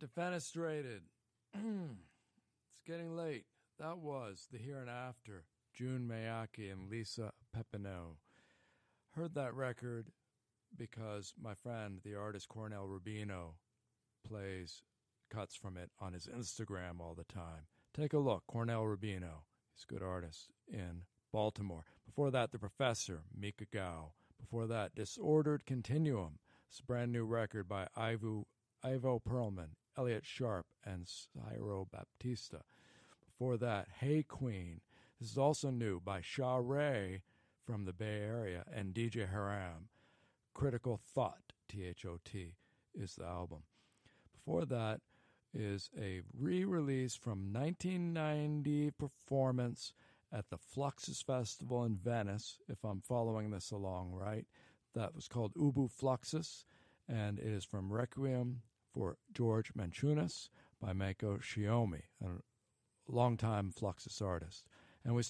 Defenestrated. It's getting late. That was The Here and After, June Mayaki and Lisa Pepinot. Heard that record because my friend, the artist Cornell Rubino, plays cuts from it on his Instagram all the time. Take a look, Cornell Rubino. He's a good artist in Baltimore. Before that, The Professor, Mika Gao. Before that, Disordered Continuum. It's a brand new record by Ivo Perlman, Elliot Sharp, and Ciro Baptista. Before that, Hey Queen. This is also new by Sha Ray from the Bay Area and DJ Haram. Critical Thought, T-H-O-T, is the album. Before that is a re-release from 1990 performance at the Fluxus Festival in Venice, if I'm following this along right. That was called Ubu Fluxus, and it is from Requiem for George Manchunas by Mako Shiomi, a longtime Fluxus artist. And we